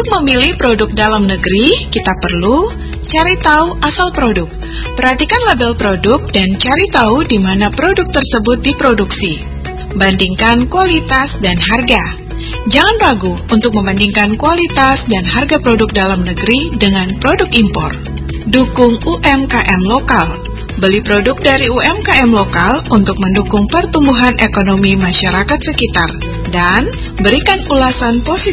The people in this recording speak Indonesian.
Untuk memilih produk dalam negeri, kita perlu cari tahu asal produk. Perhatikan label produk dan cari tahu di mana produk tersebut diproduksi. Bandingkan kualitas dan harga. Jangan ragu untuk membandingkan kualitas dan harga produk dalam negeri dengan produk impor. Dukung UMKM lokal. Beli produk dari UMKM lokal untuk mendukung pertumbuhan ekonomi masyarakat sekitar. Dan berikan ulasan positif